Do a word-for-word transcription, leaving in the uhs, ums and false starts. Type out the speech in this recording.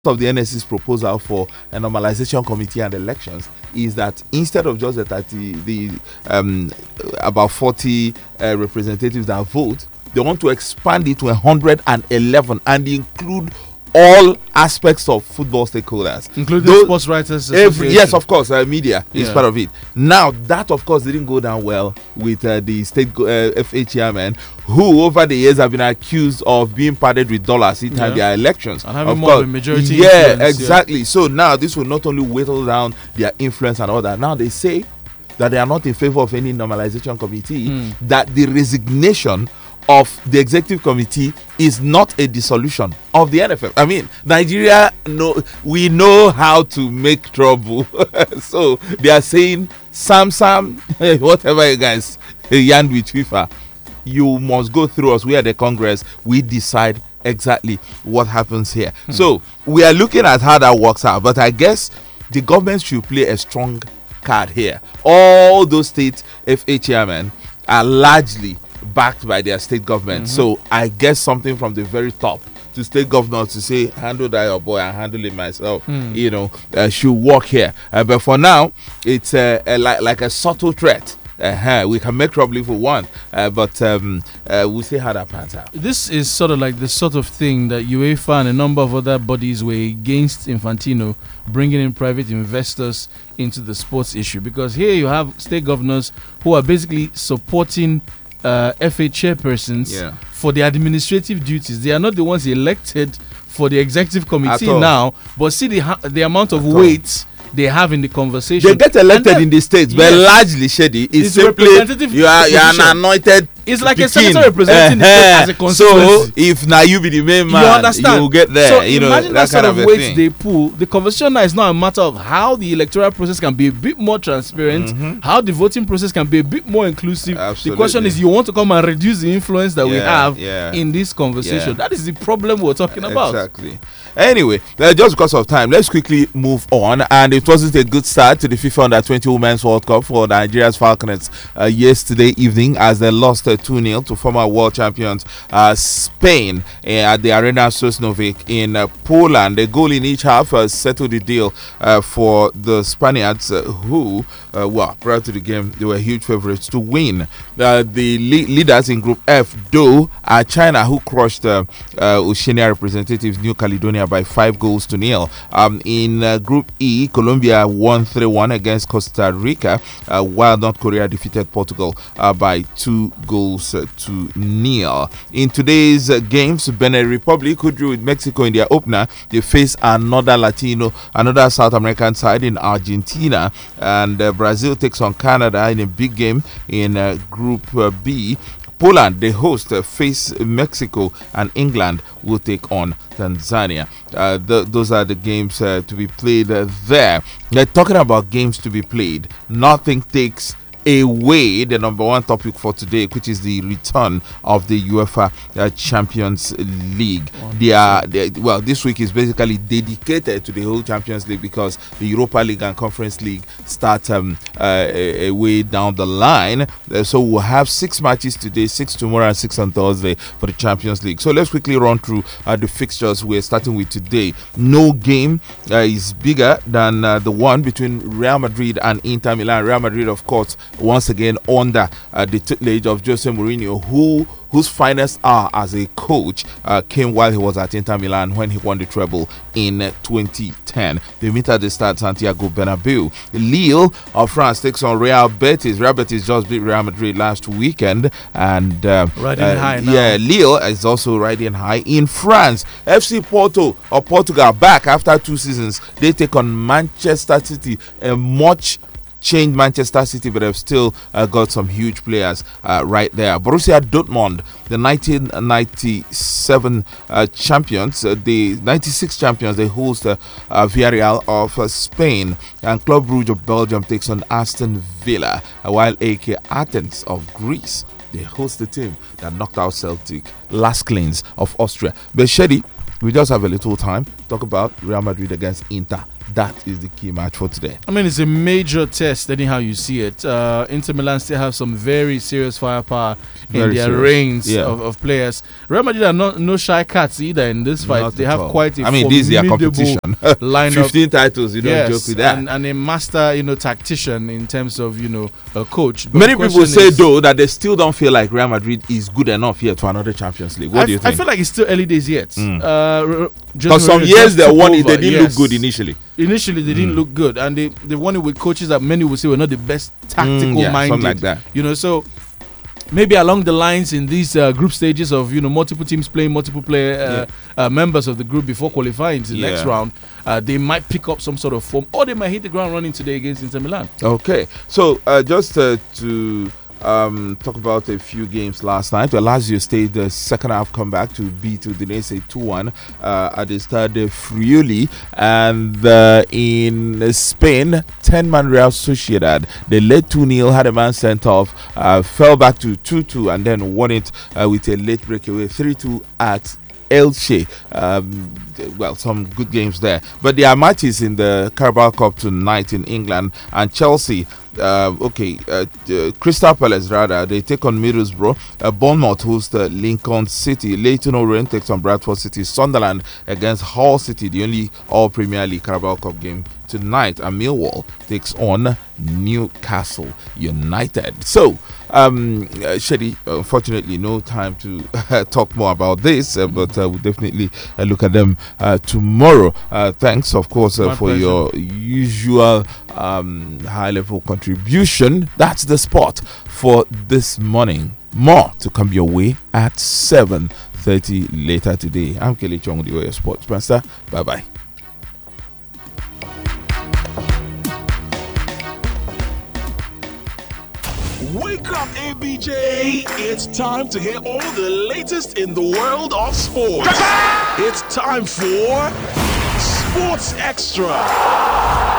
of the N S C's proposal for a normalization committee and elections is that instead of just the thirty, the um, about forty uh, representatives that vote, they want to expand it to one hundred eleven and include all aspects of football stakeholders, including Those, sports writers every, yes, of course, uh, media is yeah. part of it. Now that of course didn't go down well with uh, the state uh, F A chairman, who over the years have been accused of being padded with dollars each time yeah. there are elections and having of more course, of a majority yeah influence, exactly yeah. So now this will not only whittle down their influence and all that. Now they say that they are not in favor of any normalization committee, mm. that the resignation of the executive committee is not a dissolution of the N F F. I mean, Nigeria, know, we know how to make trouble. So they are saying, Sam, Sam, whatever you guys yarn with FIFA, you must go through us. We are the Congress. We decide exactly what happens here. Hmm. So we are looking at how that works out. But I guess the government should play a strong card here. All those state F A chairmen are largely backed by their state government. Mm-hmm. So I guess something from the very top to state governors to say, handle that your boy, I handle it myself, mm. you know, uh, should work here. Uh, but for now, it's uh, a, like, like a subtle threat. Uh-huh. We can make trouble if we want, uh, but um, uh, we'll see how that pans out. This is sort of like the sort of thing that UEFA and a number of other bodies were against Infantino bringing in private investors into the sports issue, because here you have state governors who are basically supporting uh, F A chairpersons yeah. for the administrative duties. They are not the ones elected for the executive committee now, but see the ha- the amount of weight they have in the conversation. They get elected then, in the states, but yes, largely, Shady, it's, it's simply you are, you are an anointed. It's like Pekin. a senator representing uh, the state as a constituency. So if now you be the main man, you understand, you will get there. So you know, imagine that, that kind sort of, of weight thing. they pull. The conversation now is not a matter of how the electoral process can be a bit more transparent, mm-hmm. how the voting process can be a bit more inclusive. Absolutely. The question is, you want to come and reduce the influence that yeah, we have yeah. in this conversation. Yeah. That is the problem we're talking about. Exactly. Anyway, uh, just because of time, let's quickly move on. And it wasn't a good start to the FIFA Under twenty Women's World Cup for Nigeria's Falconets uh, yesterday evening, as they lost uh, two nil to former world champions uh, Spain uh, at the Arena Sosnowiec in uh, Poland. A goal in each half uh, settled the deal uh, for the Spaniards, uh, who, uh, well, prior to the game, they were huge favorites to win. Uh, the le- leaders in Group F, though, are China, who crushed uh, uh, Oceania representatives New Caledonia by five goals to nil. Um, in uh, Group E, Colombia won three one against Costa Rica, uh, while North Korea defeated Portugal uh, by two goals uh, to nil. In today's uh, games, Benin Republic, who drew with Mexico in their opener, they face another Latino, another South American side in Argentina, and uh, Brazil takes on Canada in a big game in uh, Group uh, B. Poland, the host, uh, face Mexico, and England will take on Tanzania. Uh, th- those are the games uh, to be played uh, there. They're talking about games to be played. Nothing takes away the number one topic for today, which is the return of the UEFA uh, Champions League. They are, they, well, this week is basically dedicated to the whole Champions League, because the Europa League and Conference League start um, uh, a, a way down the line. Uh, so we'll have six matches today, six tomorrow, and six on Thursday for the Champions League. So let's quickly run through uh, the fixtures we're starting with today. No game uh, is bigger than uh, the one between Real Madrid and Inter Milan. Real Madrid, of course, once again under uh, the tutelage of Jose Mourinho, who whose finest hour as a coach uh, came while he was at Inter Milan when he won the treble in uh, twenty ten. They meet at the start Santiago Bernabeu. Lille of France takes on Real Betis. Real Betis just beat Real Madrid last weekend, and uh, riding uh, high now. Yeah, Lille is also riding high in France. F C Porto of Portugal, back after two seasons. They take on Manchester City, a much changed Manchester City, but they've still uh, got some huge players uh, right there. Borussia Dortmund, the nineteen ninety-seven uh, champions, uh, the ninety-six champions, they host uh, uh, Villarreal of uh, Spain, and Club Brugge of Belgium takes on Aston Villa, uh, while A K Athens of Greece, they host the team that knocked out Celtic, Last Cleans of Austria. But Shady, we just have a little time. Talk about Real Madrid against Inter. That is the key match for today. I mean, it's a major test, anyhow you see it. Uh, Inter Milan still have some very serious firepower Very in their serious. reins Yeah. of, of players. Real Madrid are not no shy cats either in this fight. Not they at have all. quite a I mean, this is their formidable competition. lineup. fifteen titles, you don't Yes, joke with that. and, and a master, you know, tactician in terms of, you know, a coach. But Many the people question say, is- though, that they still don't feel like Real Madrid is good enough here to another Champions League. What I, do you I think? feel like it's still early days yet. Mm. Uh, r- r- Jose Because some Mourinho years just they took won it, they over, didn't yes. look good initially. Initially, they didn't Mm. look good, and they they won it with coaches that many would say were not the best tactical Mm, yeah, minded. something like that. You know, so maybe along the lines in these uh, group stages of, you know, multiple teams playing multiple player uh, uh, members of the group before qualifying to the next Yeah. round, uh, they might pick up some sort of form, or they might hit the ground running today against Inter Milan. Okay, so uh, just uh, to um, talk about a few games last night. Well, Lazio stayed the second half comeback to beat Udinese two one uh, at the Stade Friuli. And uh, in Spain, ten-man Real Sociedad, they led two nil, had a man sent off, uh, fell back to two two, and then won it uh, with a late breakaway three two at Elche. Um, well, some good games there. But there are matches in the Carabao Cup tonight in England, and Chelsea. Uh, okay, uh, uh, Crystal Palace rather, they take on Middlesbrough. Uh, Bournemouth hosts uh, Lincoln City. Leyton Orient takes on Bradford City. Sunderland against Hull City, the only all Premier League Carabao Cup game tonight. And Millwall takes on Newcastle United. So, um, uh, Shady, unfortunately, no time to talk more about this, uh, but uh, we'll definitely uh, look at them uh, tomorrow. Uh, thanks, of course, uh, My for pleasure. your usual um, high-level contribution. That's the spot for this morning. More to come your way at seven thirty later today. I'm Kelly Chong, the Oyo Sports Master. Bye-bye. Wake up, A B J! It's time to hear all the latest in the world of sports. It's time for Sports Extra.